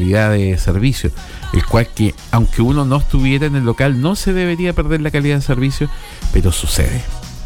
calidad de servicio, el cual que aunque uno no estuviera en el local no se debería perder la calidad de servicio, pero sucede.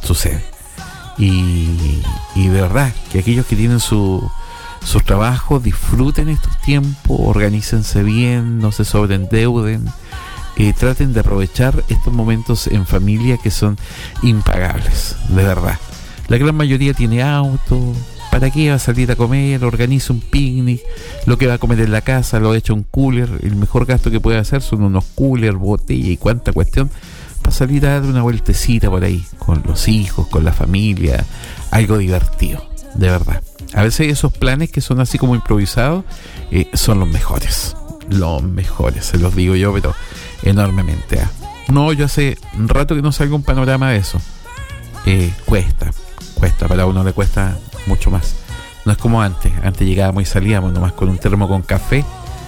Y de verdad que aquellos que tienen sus trabajos disfruten estos tiempos, organícense bien, no se sobreendeuden, traten de aprovechar estos momentos en familia que son impagables, de verdad. La gran mayoría tiene auto. ¿Para qué va a salir a comer? Organiza un picnic. Lo que va a comer en la casa lo echa un cooler. El mejor gasto que puede hacer son unos coolers, botella y cuánta cuestión para salir a dar una vueltecita por ahí con los hijos, con la familia. Algo divertido, de verdad. A veces esos planes que son así como improvisados son los mejores. Los mejores, se los digo yo, pero enormemente. No, yo hace un rato que no salgo un panorama de eso. Cuesta, para uno le cuesta mucho más. No es como antes llegábamos y salíamos nomás con un termo con café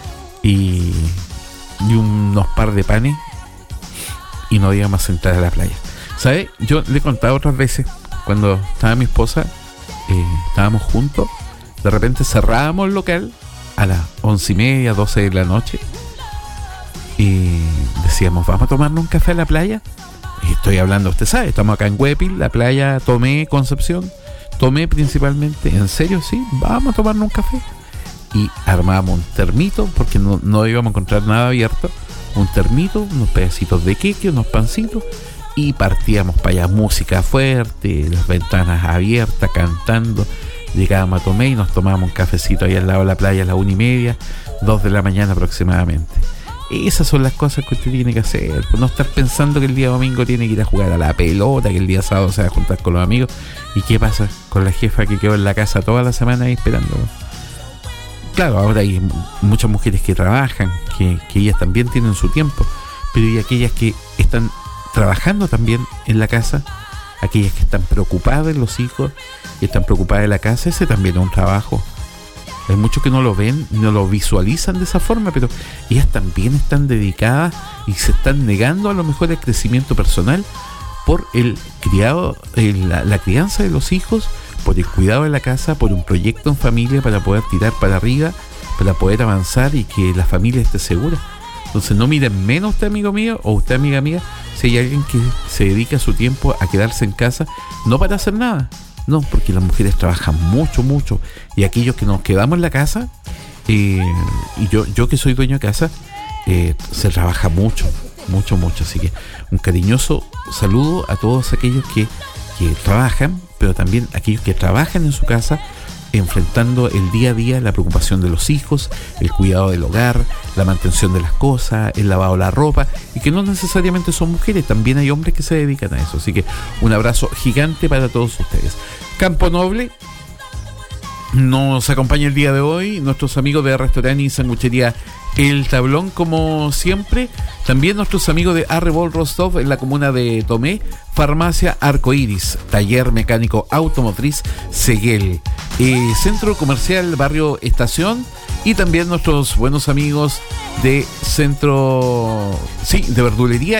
y unos par de panes y nos íbamos a sentar a la playa. ¿Sabe? Yo le he contado otras veces, cuando estaba mi esposa, estábamos juntos, de repente cerrábamos el local a las 11:30, 12 de la noche y decíamos, vamos a tomarnos un café a la playa. Estoy hablando, usted sabe, estamos acá en Huepil, la playa Tomé, Concepción. Tomé principalmente, en serio, sí, vamos a tomarnos un café. Y armábamos un termito, porque no íbamos a encontrar nada abierto. Un termito, unos pedacitos de queque, unos pancitos, y partíamos para allá, música fuerte, las ventanas abiertas, cantando. Llegábamos a Tomé y nos tomábamos un cafecito ahí al lado de la playa a las 1:30, 2 de la mañana aproximadamente. Esas son las cosas que usted tiene que hacer. No estar pensando que el día domingo tiene que ir a jugar a la pelota, que el día sábado se va a juntar con los amigos. ¿Y qué pasa con la jefa que quedó en la casa toda la semana ahí esperando? Claro, ahora hay muchas mujeres que trabajan, que ellas también tienen su tiempo. Pero y aquellas que están trabajando también en la casa, aquellas que están preocupadas de los hijos, que están preocupadas de la casa, ese también es un trabajo. Hay muchos que no lo ven, no lo visualizan de esa forma, pero ellas también están dedicadas y se están negando a lo mejor el crecimiento personal por el criado, la crianza de los hijos, por el cuidado de la casa, por un proyecto en familia para poder tirar para arriba, para poder avanzar y que la familia esté segura. Entonces no miren menos usted, amigo mío, o usted, amiga mía, si hay alguien que se dedica su tiempo a quedarse en casa, no para hacer nada. No, porque las mujeres trabajan mucho, y aquellos que nos quedamos en la casa, y yo que soy dueño de casa, se trabaja mucho, así que un cariñoso saludo a todos aquellos que trabajan, pero también aquellos que trabajan en su casa, enfrentando el día a día la preocupación de los hijos, el cuidado del hogar, la mantención de las cosas, el lavado de la ropa, y que no necesariamente son mujeres, también hay hombres que se dedican a eso. Así que un abrazo gigante para todos ustedes. Campo Noble nos acompaña el día de hoy, nuestros amigos de restaurante y sanguchería El Tablón, como siempre. También nuestros amigos de Arrebol Rostov en la comuna de Tomé, Farmacia Arcoiris, Taller Mecánico Automotriz Seguel, Centro Comercial Barrio Estación, y también nuestros buenos amigos de Centro, de Verdulería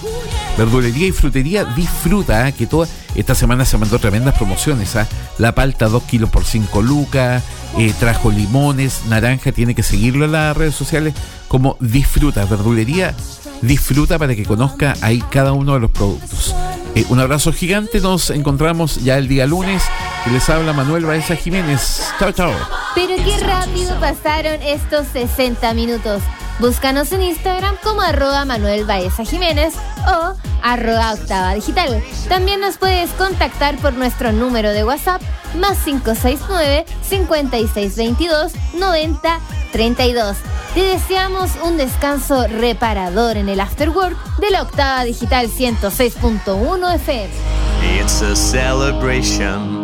y Frutería Disfruta, que toda esta semana se mandó tremendas promociones. La palta 2 kilos por 5 lucas, trajo limones, naranja, tiene que seguirlo en las redes sociales como Disfruta, Verdulería Disfruta, para que conozca ahí cada uno de los productos. Un abrazo gigante, nos encontramos ya el día lunes, y les habla Manuel Baeza Jiménez. Chao. Pero qué rápido pasaron estos 60 minutos. Búscanos en Instagram como @Manuel Baeza Jiménez o @Octava Digital. También nos puedes contactar por nuestro número de WhatsApp +569 5622 9032. Te deseamos un descanso reparador en el After Work de la Octava Digital 106.1 FM. It's a celebration.